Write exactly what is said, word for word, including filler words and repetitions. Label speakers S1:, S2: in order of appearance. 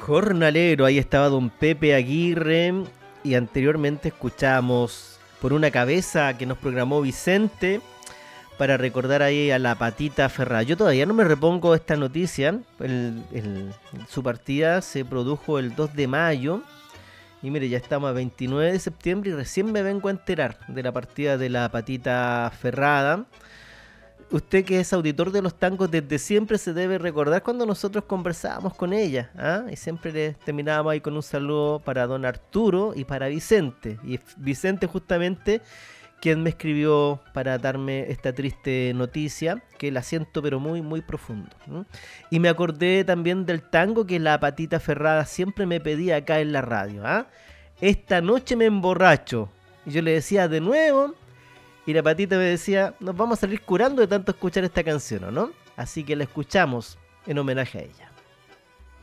S1: Jornalero, ahí estaba don Pepe Aguirre y anteriormente escuchamos Por una cabeza que nos programó Vicente para recordar ahí a la Patita Ferrada. Yo todavía no me repongo de esta noticia, el, el, su partida se produjo el dos de mayo y mire, ya estamos a veintinueve de septiembre y recién me vengo a enterar de la partida de la Patita Ferrada. Usted que es auditor de los tangos desde siempre se debe recordar cuando nosotros conversábamos con ella, ¿ah? Y siempre le terminábamos ahí con un saludo para don Arturo y para Vicente. Y Vicente justamente quien me escribió para darme esta triste noticia, que la siento pero muy muy profundo, ¿no? Y me acordé también del tango que la Patita Ferrada siempre me pedía acá en la radio, ¿ah? Esta noche me emborracho. Y yo le decía de nuevo... Y la Patita me decía, nos vamos a salir curando de tanto escuchar esta canción, ¿o no? Así que la escuchamos en homenaje a ella.